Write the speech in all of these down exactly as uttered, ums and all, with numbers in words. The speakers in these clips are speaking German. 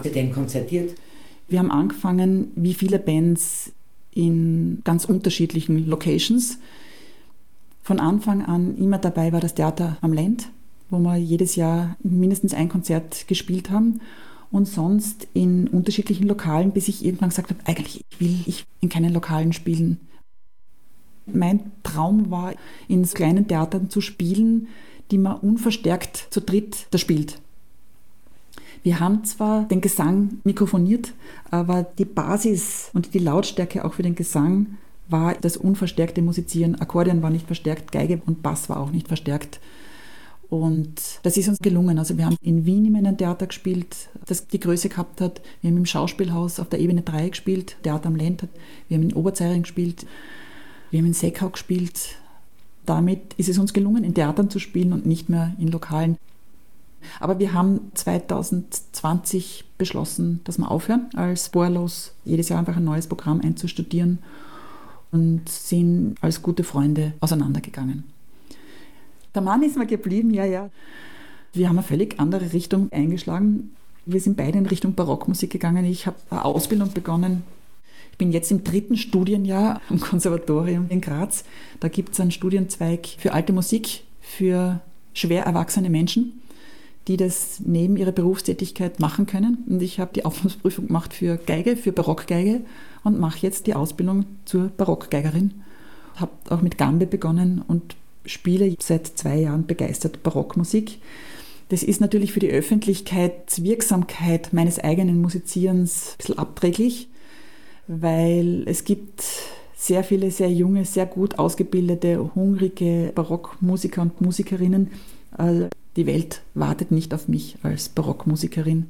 habt ihr denn konzertiert? Wir haben angefangen, wie viele Bands, in ganz unterschiedlichen Locations. Von Anfang an immer dabei war das Theater am Lend, wo wir jedes Jahr mindestens ein Konzert gespielt haben. Und sonst in unterschiedlichen Lokalen, bis ich irgendwann gesagt habe, eigentlich will ich in keinen Lokalen spielen. Mein Traum war, in kleinen Theatern zu spielen, die man unverstärkt zu dritt da spielt. Wir haben zwar den Gesang mikrofoniert, aber die Basis und die Lautstärke auch für den Gesang war das unverstärkte Musizieren. Akkordeon war nicht verstärkt, Geige und Bass war auch nicht verstärkt. Und das ist uns gelungen. Also wir haben in Wien in einem Theater gespielt, das die Größe gehabt hat. Wir haben im Schauspielhaus auf der Ebene drei gespielt, Theater am Lend. Wir haben in Oberzeiring gespielt, wir haben in Seckau gespielt. Damit ist es uns gelungen, in Theatern zu spielen und nicht mehr in Lokalen. Aber wir haben zwanzig zwanzig beschlossen, dass wir aufhören, als spurlos jedes Jahr einfach ein neues Programm einzustudieren und sind als gute Freunde auseinandergegangen. Der Mann ist mal geblieben, ja, ja. Wir haben eine völlig andere Richtung eingeschlagen. Wir sind beide in Richtung Barockmusik gegangen. Ich habe eine Ausbildung begonnen. Ich bin jetzt im dritten Studienjahr am Konservatorium in Graz. Da gibt es einen Studienzweig für alte Musik, für schwer erwachsene Menschen, die das neben ihrer Berufstätigkeit machen können. Und ich habe die Aufnahmeprüfung gemacht für Geige, für Barockgeige und mache jetzt die Ausbildung zur Barockgeigerin. Habe auch mit Gambe begonnen und spiele seit zwei Jahren begeistert Barockmusik. Das ist natürlich für die Öffentlichkeitswirksamkeit meines eigenen Musizierens ein bisschen abträglich, weil es gibt sehr viele sehr junge, sehr gut ausgebildete, hungrige Barockmusiker und Musikerinnen. Die Welt wartet nicht auf mich als Barockmusikerin.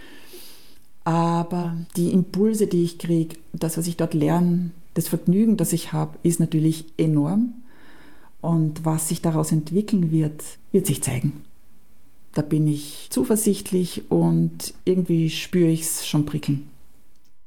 Aber die Impulse, die ich kriege, das, was ich dort lerne, das Vergnügen, das ich habe, ist natürlich enorm. Und was sich daraus entwickeln wird, wird sich zeigen. Da bin ich zuversichtlich und irgendwie spüre ich es schon prickeln.